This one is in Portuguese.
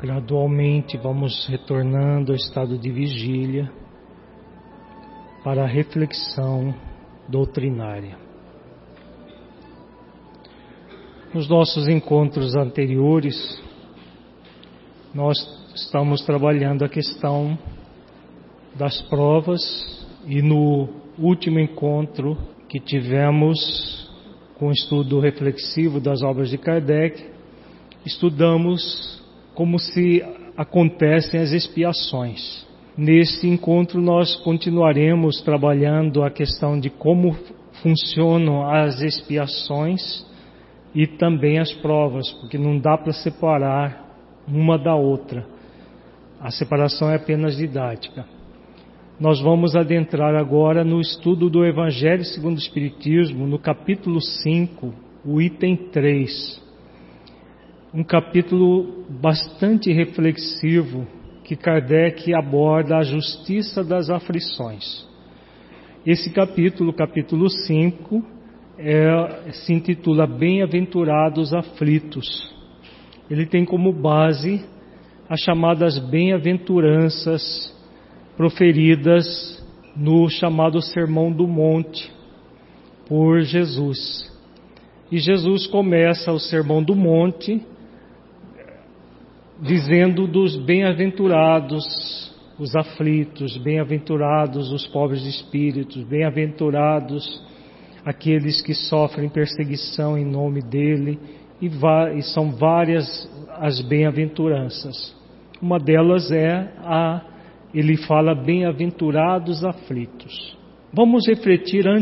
Gradualmente vamos retornando ao estado de vigília para a reflexão doutrinária. Nos nossos encontros anteriores, nós estamos trabalhando a questão das provas e no último encontro que tivemos com o estudo reflexivo das obras de Kardec, estudamos como se acontecem as expiações. Nesse encontro nós continuaremos trabalhando a questão de como funcionam as expiações e também as provas, porque não dá para separar uma da outra. A separação é apenas didática. Nós vamos adentrar agora no estudo do Evangelho segundo o Espiritismo, no capítulo 5, o item 3. Um capítulo bastante reflexivo que Kardec aborda a justiça das aflições. Esse capítulo 5, se intitula Bem-aventurados aflitos. Ele tem como base as chamadas bem-aventuranças proferidas no chamado Sermão do Monte por Jesus. E Jesus começa o Sermão do Monte dizendo dos bem-aventurados os aflitos, bem-aventurados os pobres de espíritos, bem-aventurados aqueles que sofrem perseguição em nome dele, e são várias as bem-aventuranças. Uma delas ele fala bem-aventurados aflitos. Vamos refletir